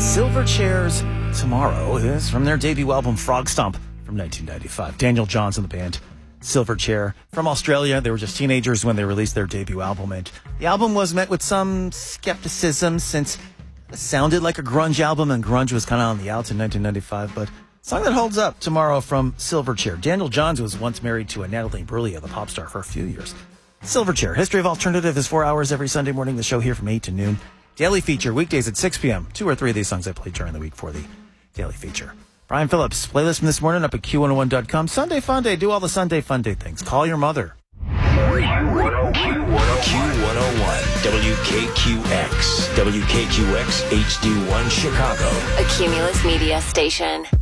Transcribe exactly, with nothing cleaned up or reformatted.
Silverchair's Tomorrow is from their debut album Frog Stomp from nineteen ninety-five. Daniel Johns and the band Silverchair from Australia. They were just teenagers when they released their debut album, and the album was met with some skepticism since it sounded like a grunge album, and grunge was kind of on the outs in nineteen ninety-five, but song that holds up, Tomorrow from Silverchair. Daniel Johns was once married to a Natalie Imbruglia, the pop star, for a few years. Silverchair, History of Alternative is four hours every Sunday morning. The show here from eight to noon. Daily feature, weekdays at six p.m. Two or three of these songs I played during the week for the daily feature. Brian Phillips, playlist from this morning up at Q one oh one dot com. Sunday Fun Day, do all the Sunday Fun Day things. Call your mother. Q one oh one, W K Q X, W K Q X H D one Chicago. A Cumulus Media Station.